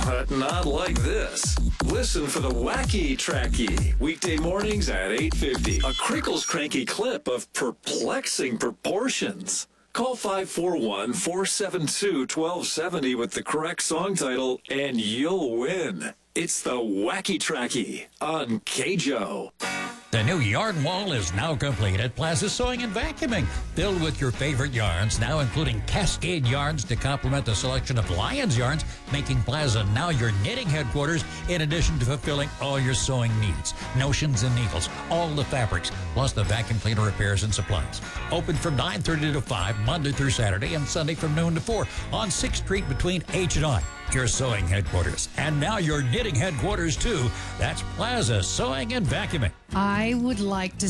but not like this. Listen for the Wacky Tracky, weekday mornings at 8:50. A Crickles Cranky clip of perplexing proportions. Call 541-472-1270 with the correct song title, and you'll win. It's the Wacky Tracky on KJO. The new yarn wall is now complete at Plaza Sewing and Vacuuming. Filled with your favorite yarns, now including Cascade yarns to complement the selection of Lions yarns, making Plaza now your knitting headquarters, in addition to fulfilling all your sewing needs. Notions and needles, all the fabrics, plus the vacuum cleaner repairs and supplies. Open from 9:30 to 5, Monday through Saturday, and Sunday from noon to 4 on 6th Street between H and I. Your sewing headquarters. And now your knitting headquarters, too. That's Plaza Sewing and Vacuuming. I would like to